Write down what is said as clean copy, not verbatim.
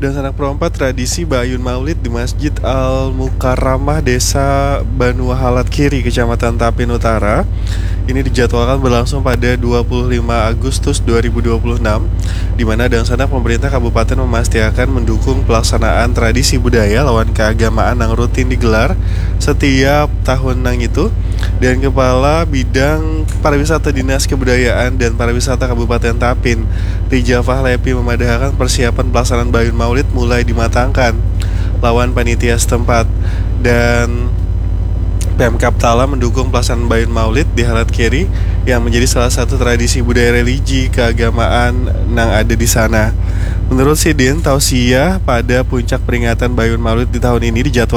Dan sanak perompak tradisi Bayun Maulid di Masjid Al-Mukarramah Desa Banuahalat Kiri, Kecamatan Tapin Utara. Ini dijadwalkan berlangsung pada 25 Agustus 2026, di mana dan sanak pemerintah kabupaten memastikan mendukung pelaksanaan tradisi budaya lawan keagamaan yang rutin digelar setiap tahun nang itu. Dan Kepala Bidang Pariwisata Dinas Kebudayaan dan Pariwisata Kabupaten Tapin, Rija Fahlepi, memadahkan persiapan pelaksanaan Bayun Maulid mulai dimatangkan lawan panitia setempat. Dan Pemkab Tala mendukung pelaksanaan Bayun Maulid di Halat Keri yang menjadi salah satu tradisi budaya religi keagamaan yang ada di sana. Menurut Sidin, tausiah pada puncak peringatan Bayun Maulid di tahun ini dijadwalkan